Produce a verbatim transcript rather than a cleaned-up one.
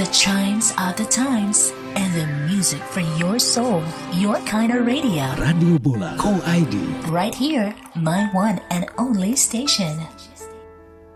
chimes of the times and the music for your soul. Your kind of radio. Radio Bola Co I D. Right here, my one and only station.